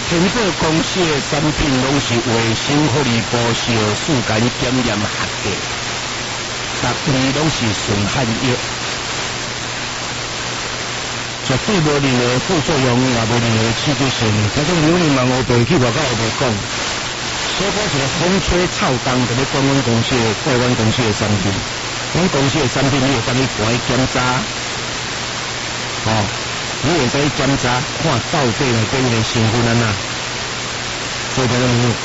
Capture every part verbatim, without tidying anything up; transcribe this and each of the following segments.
全国公司的产品拢是卫生福利部小四间检验合格，逐年拢是顺汉药，绝对无任何副作用，也无任何刺激性。这种有你问我背去外口也无讲。所以我一个风吹草动，就要讲阮公司的、怪阮公司的产品。阮公司的产品，你会使去看伊检查，哦，你会使去检查，看到底内底的成分安那。做这种，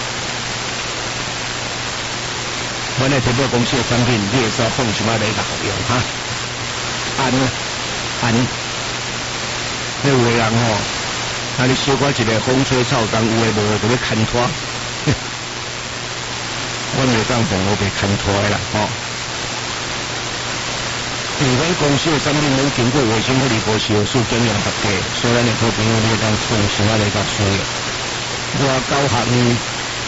阮来提报公司的产品，你会使放什么来搞用哈？安安，那有的人吼，啊你小可一个风吹草动，有诶无诶，就要牵拖。阮袂当放我被牵拖诶啦，吼、哦。因为阮公司的产品拢经过卫生福利部小数检验合格，所以咱诶好朋友你会当放心啊来甲使用。我教学院，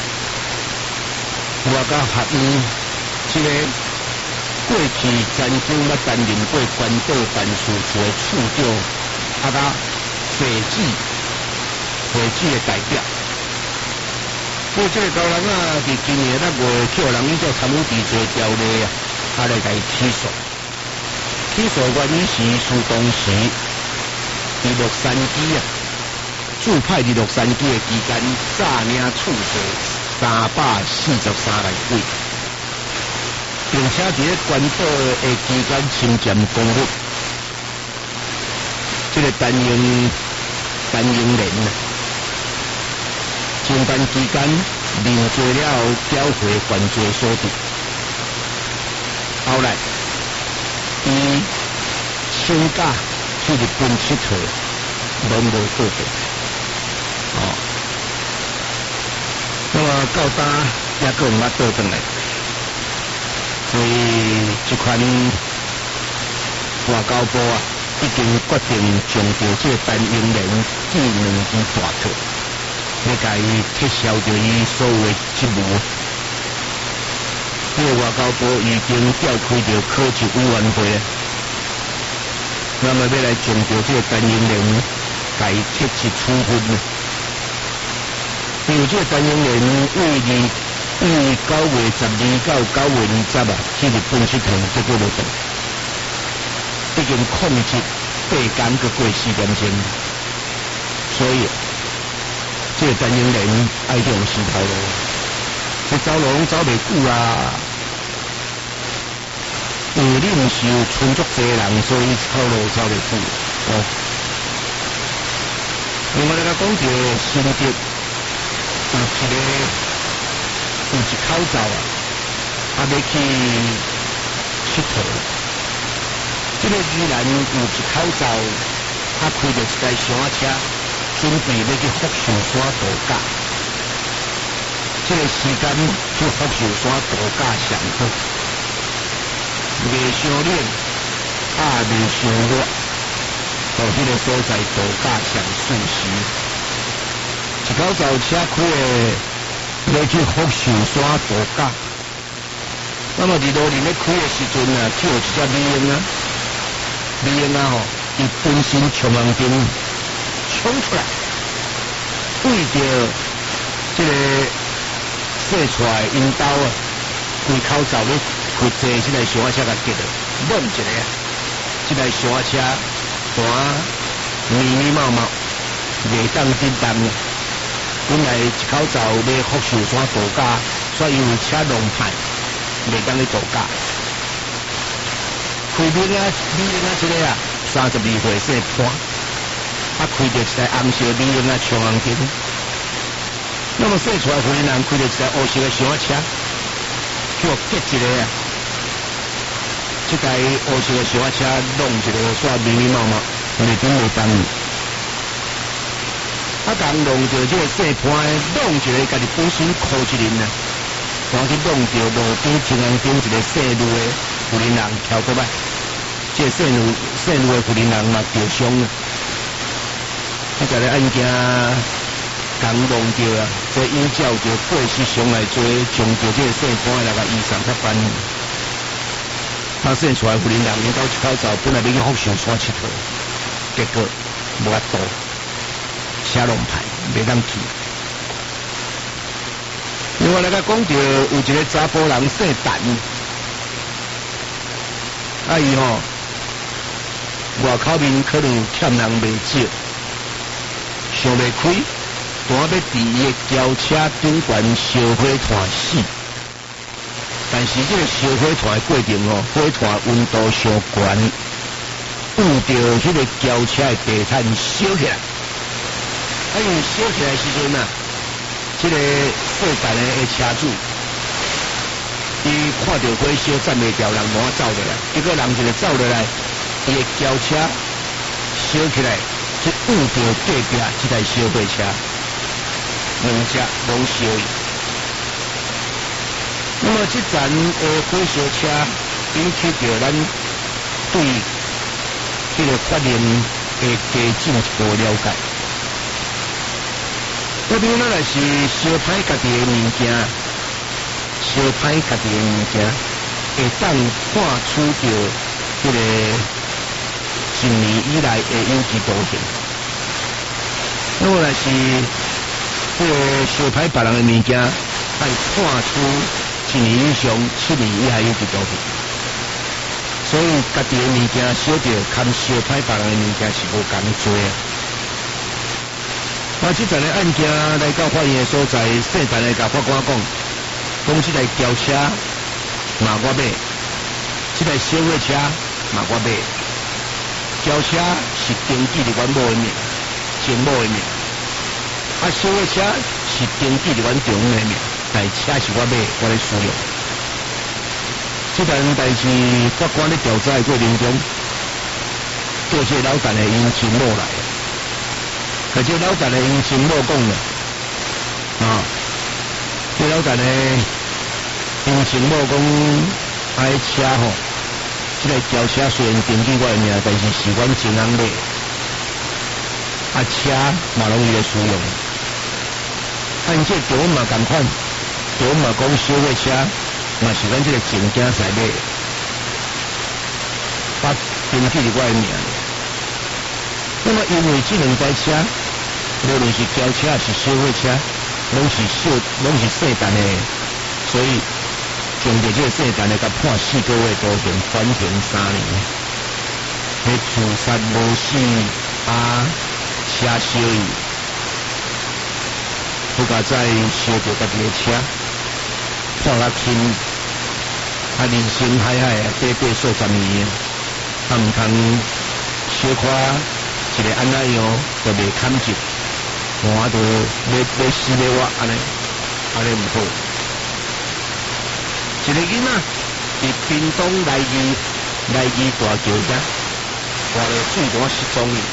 我教学院，即个过去曾经捌担任过关岛办事处的处长，啊甲会址会址的代表。所以这个高人啊，伫今年咱月叫人伊叫参与地做条例啊，啊来甲伊起诉。起诉原因是苏当时伫洛杉矶啊。驻派伫洛杉矶的期间，诈领处税三百四十三来位，并且伫咧关岛的期间侵占公物。这个单英单英人啊，经办期间认罪了后，缴回犯罪所得。后来，伊请假去日本佚佗，拢无报答。哦，那么到呾也阁毋捌倒转来，所以这款外交部啊，已经决定将着这个单英人记两支大套，要甲伊撤销着伊所有的职务。这个外交部已经召开着科级委员会，那么要来将着这个单英人甲伊撤职处分。因为这个单英人为二为九月十二到九月二十啊，去日本佚佗，结果就动，已经控制八天，阁过四点钟，所以这个单英人爱向死头路，这走路走袂久啊。因为你毋是有村足济人，所以走路走袂久哦。另外来讲一个心得。有一个有一口罩啊，啊要去佚佗。这个居然有一口罩，啊开着一台小车，准备要去福寿山度假。这个时间去福寿山度假上好，袂伤冷，啊袂伤热，到迄个所在度假上舒适。一口罩车开的要去福寿山度假，那么伫路林咧开的时阵啊，就有一只美英啊，美英啊吼，伊本身冲红灯冲出来，对着这个射出来引导啊，开口罩咧开坐这台小车甲夹着，猛一个啊，这台小车单密密麻麻，袂当叮当啊。本来一口罩要福寿山度假，所以因为车龙派袂当去度假。开面啊，美英啊，这个啊，三十二岁生伴，啊开着一台红色美英啊冲红灯，那么说出来，回人开着一台黑色的小车，叫夹一个啊，这台黑色的小车弄一个煞密密麻麻，袂顶袂当。啊，人弄着这个细盘的，弄一个家己本身靠一人啊，然后去弄着路边中央顶一个细路的妇人人跳过来，这个细路细路的妇人人嘛受伤了。啊，这个案件刚弄着啊，这依照着过失上来做，将着这个细盘的来个医生较办。他生出来妇人人用到一口罩，本来要去福寿山佚佗，结果无法度。车龙牌袂当去， 另外来甲讲到有一个查甫人姓陈，啊伊吼外口面可能欠人袂少，想袂开，单要伫伊个轿车顶悬烧火炭死。但是这个烧火炭的过程哦，火炭温度上悬，遇到迄个轿车的地毯烧起来。啊，因为烧起来的时阵啊，这个细陈的车主，伊看到火烧站袂掉，人赶快走落来，结果人一个走落来，伊的轿车烧起来，就遇到隔壁这台烧火车，两只拢烧去。那么这站的火烧车引起着咱对这个法令的加进一步了解。那边咱若是烧歹家己的物件，烧歹家己的物件，会当判处着这个一年以来的有期徒刑。那么若是这个烧歹别人的物件，爱判处一年以上七年以下有期徒刑，所以家己的物件烧着，堪烧歹别人的物件是无共做啊。啊，这阵的案件来到法院的所在，细陈的甲法官讲，讲这台轿车嘛我买，这台烧火车嘛我买，轿车是登记伫阮某的名，前某的名，啊，烧火车是登记伫阮丈夫的名。但车是我买，我咧使用。这件代志，法官咧调查的过程中，叫这老陈的因亲某来，可这老陈的因亲某讲了，啊，这老陈的因亲某讲，啊，车吼，这个轿车虽然登记我的名，但是是阮前人买，啊，车嘛拢伊咧使用，按这条嘛共款。就我嘛讲烧火车，嘛是咱这个前囝在买，把登记伫我的名。那么因为这两台车，无论是轿车还是烧火车，拢是小，拢是细陈的，所以将着这个细陈的甲判四个月徒刑，缓刑三年。迄自杀无死啊，车烧伊，不甲再烧着家己的车。看较轻，啊，人生海海啊，短短数十年，啊，毋通小可一个安那样就袂堪接，我都要要死要活安尼，安尼毋好。一个囡仔伫屏东来义来义大桥遮，活了最大失踪去。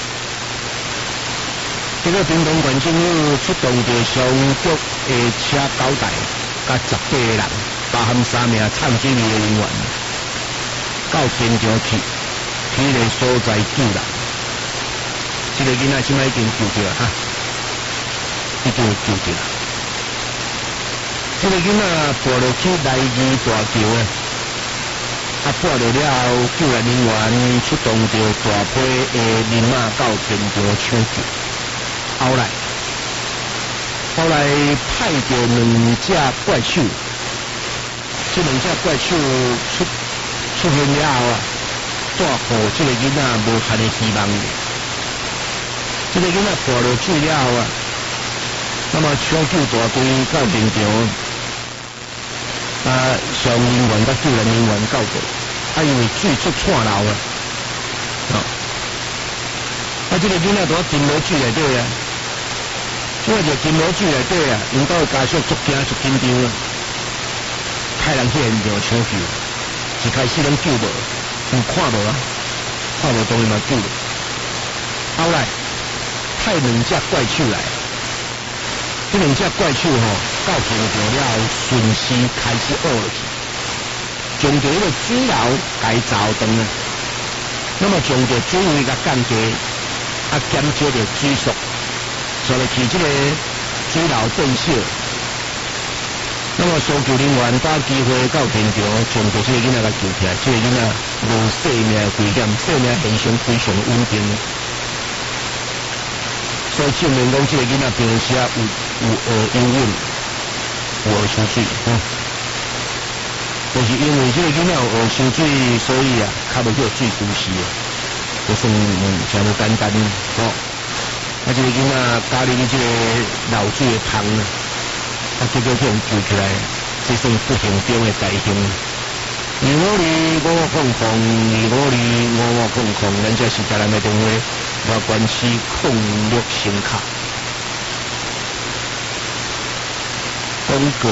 这个屏东县政府出动着消防局的车九台。甲十八个人，包含三名唱水味的人员，到现场去，去迄个所在救人。这个囡仔现在已经救着了哈，已经救着了。这个囡仔爬落去来义大桥啊，啊爬落了后，救援人员出动着大批的人马到现场抢救。后来。后来派着两只怪手，这两只怪手出出现了后啊，带予这个囡仔无限的希望。这个囡仔爬落水了后啊，那么抢救大队到现场，啊，消防人员甲救援人员到过，啊，因为水出窜流啊，啊，啊，这个囡仔都浸落水内底啊。这个就浸落水内底啊，因到家属足惊足紧张啊，派人去现场抢救，一开始拢救无，有看无啊，看无当然嘛救了。后来派两只怪手来，这两只怪手吼到现场了后，顺势开始挖落去，将着迄个水流改造断啊，那么将着水位甲降低，啊减少着水速。所以去这个水流变小，那么搜救人员把机会到现场，将这个囡仔来救起来。这个囡仔无生命危险，生命现象非常稳定，所以证明讲这个囡仔平时有有学游泳。 有学水，嗯，就是因为这个囡仔有学水，所以啊，较袂叫水舒适的，就算嗯，真无简单哦。啊，这个囡仔加入这个流水的桶啊，啊，结果叫人救起来，这算不幸中的大幸。二五二五五空空，二五二五五空空，咱这是台南的电话，外关市控六星卡。广告。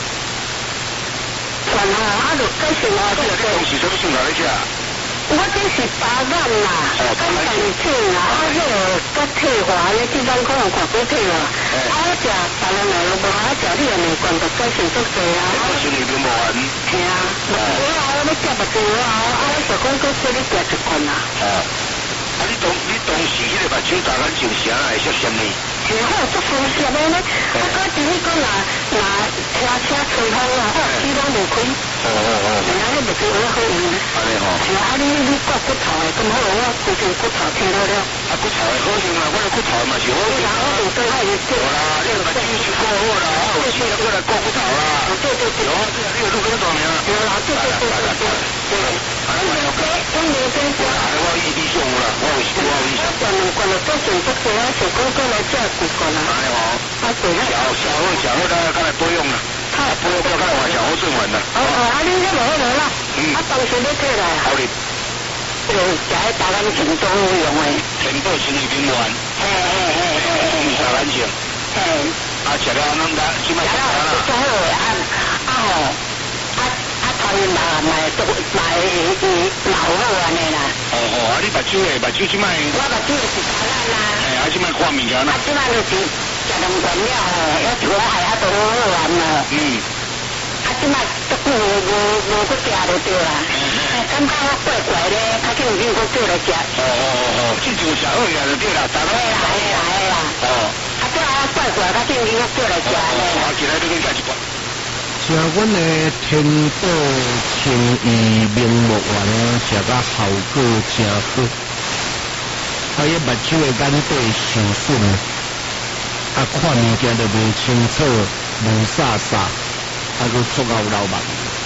然后啊，就改成啊， 这个东西什么性质来吃？ 我这是巴眼啦，刚才你听啦，啊，迄个甲退化咧，即阵可能看过退啦，啊，我食别人来无好食，你也未惯，就改成足济啊。 我生意都无完。 系啊，我后要食目睭我后，啊，我就讲搁叫你食一罐啦。 哦，啊，你当你当时迄个目睭打干净啥会说什么？ 是好足舒适的咧，啊，搁伫迄个若若车车吹风啊，好气拢无开。 哦哦哦。 然后你目睭好用。 安尼吼。 是啊，你你刮骨头的咁好，我规身骨头听到了。 啊，骨头的好用啊，我的骨头嘛是好用。 然后就对我有做。 好啦，你目睭是过好啦，啊，有钱过来刮骨头啦。 对对对。 有啊，这个你有录咁大名。 有啦，对对对对对。对。 啊，我有个， 我有个。 啊，我有印象啦，我有我有印象。 我两罐了，做成足多啊，就讲过来这几罐啦。 安尼吼。 啊对啦。 小小好小好，大家看来不用啦。啊，不用不要看我小好顺完啦。 哦哦，啊你这无无啦。嗯。啊当时你退来。 好哩。 就食喺大眼前中用的。 全部生意平完。 嘿嘿嘿嘿嘿。 大眼前。 嘿。 啊，食了咱咱即摆食啥啦？ 做好诶，啊啊吼，啊啊头嘛嘛都嘛会会老好安尼啦。 哦哦，啊你目睭诶，目睭即摆。 我目睭是大眼啦。 哎，啊即摆看物件啦。 啊即摆就是食两罐了吼，要一碗海啊都好完了。 嗯。 啊即摆都无无无搁食就对啦。感觉我怪怪咧，较紧紧搁叫来食。 哦哦哦哦，即就食好个就对啦，大家。 嘿啦嘿啦嘿啦。哦。啊即我怪怪，较紧紧搁叫来食咧。 啊，今仔你跟介一罐。 食阮的天宝清怡明目丸，食甲效果真好。啊，伊目睭的眼底受损，啊，看物件就袂清楚，无煞煞，啊，佮足够流目。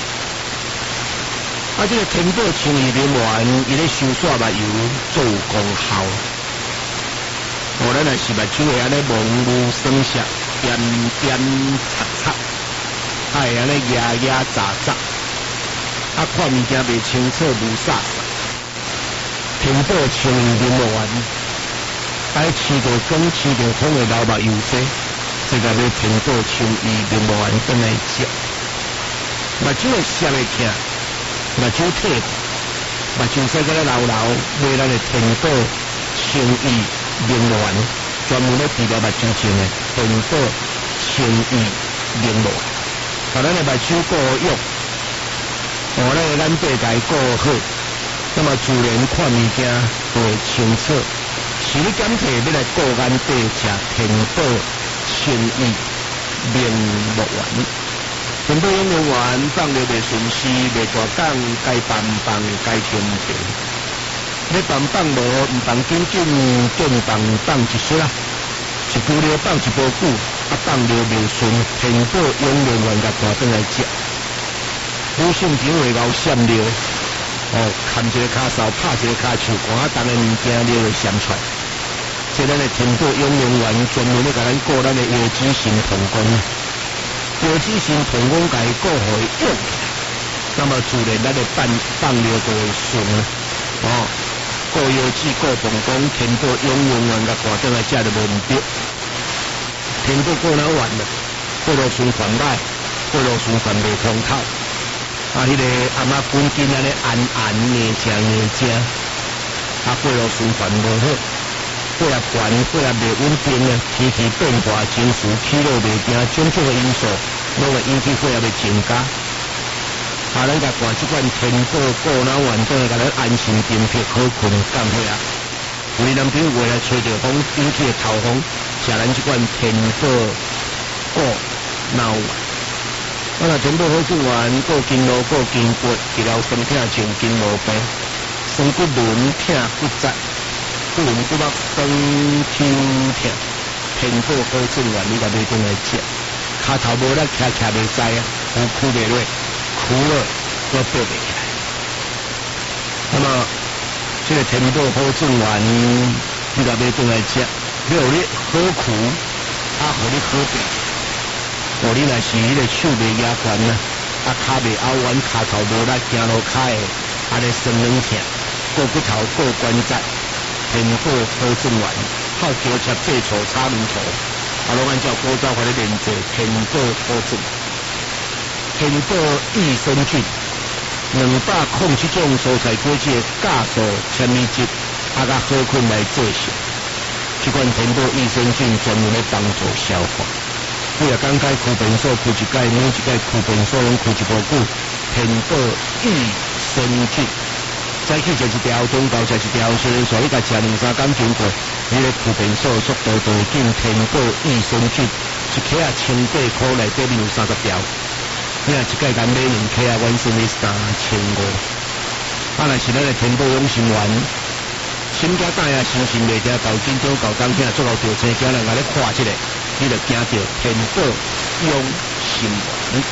啊，这个天宝清怡明目丸，伊咧收煞目油做功效。我咱若是目睭会安尼蒙雾酸涩，点点擦擦。啊，会安尼压压杂杂，啊，看物件袂清楚，无煞煞。天宝清怡明目丸，爱饲着光饲着风的流目油济，这个要天宝清怡明目丸转来食。目睭会涩会疼，目睭退化，目睭使个咧流流，买咱的天宝清怡明目丸，专门咧治疗目睭症的天宝清怡明目丸。把咱的目睭顾好用，哦，咱的眼底家顾好，那么自然看物件会清楚。是你减体要来顾眼底，食天宝清怡明目丸。天宝明目丸放了袂顺时，袂大讲该放放该停停。你放放无，唔放紧紧，紧放放一撮啦。一句了放一波久，啊放了袂顺，天宝永远原甲大转来食。女性情会熬闪尿，哦，牵一个骹梢，拍一个骹手汗，啊，当个物件尿会闪出来。这咱的天宝永远丸专门咧甲咱顾咱的腰子神膀胱，腰子神膀胱家顾互伊用起来，那么自然咱的放放尿就会顺哦。顾腰子、顾膀胱，天宝永永远甲大转来食就无毋对。天宝过脑完了，过路循环歹，过路循环袂通透。啊，迄、那个阿妈本筋安尼按按硬正硬正，啊，过路循环无好，血压悬，血压袂稳定啊，天气变化、情绪起落袂定，种种的因素，拢会引起血压的增加。啊，咱甲灌即款天宝过脑丸，都会甲咱安心平息好困降血压。有你男朋友为来吹着风引起的头风，食咱即款天宝过脑丸。啊，若天宝好吃丸，过筋络、过筋骨，治疗酸痛、颈筋毛病，酸骨轮痛、骨折，骨轮骨肉酸抽痛。天宝好吃丸，你甲买转来食。 骹头无力，徛徛袂使啊，有哭袂落，哭了都爬袂起来。那么，这个天宝好种完，你若要转来吃，要有你好苦，啊，互你好病。哦，你若是迄个手袂压悬啊，啊，骹袂拗弯，骹头无力，行路骹会安尼酸软痛，过骨头过关节，天宝好种完，靠桥车制错炒面糊。啊，拢按照古早法咧练做天宝好种，天宝益生菌，两百控七种蔬菜果子的酵素、纤维质，啊甲好菌来做成。这款天宝益生菌专门咧帮助消化。几啊讲解驱病所驱一解，每一解驱病所拢驱一无久。天宝益生菌，早起食一条，中昼食一条，虽然说你甲食两三工经过。你个驱病所速度就会紧，天宝益生菌一克啊千八块内底面有三十条，你若一届单买两克啊，原算你三千五。啊，若是咱个天宝养心丸，心惊胆啊，心神袂定，到紧张到当听，做到调车惊人甲你看一下，你就惊到天宝养心丸。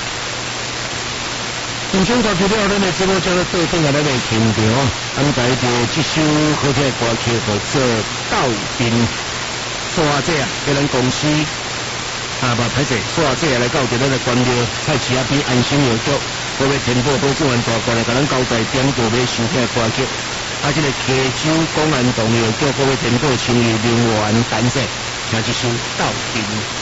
今朝到这了，咱的直播间咧倒转来咱的听着哦，安排着这首好听的歌曲，叫做《斗阵》。苏阿姐啊，给咱公司啊，不歹势，苏阿姐来到着咱的关庙菜市仔边安心药局，各位天宝保证完大过来，甲咱交代点过要收听的歌曲。啊，这个溪州公安堂药局，各位天宝亲友人员感谢，听这首《斗阵》。